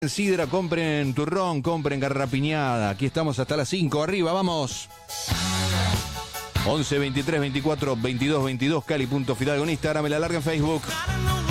Sidra, compren turrón, compren garrapiñada. Aquí estamos hasta las 5. Arriba, vamos. 11 23 24 22 22. Cali.Fidalgo en Instagram, me la larga en Facebook.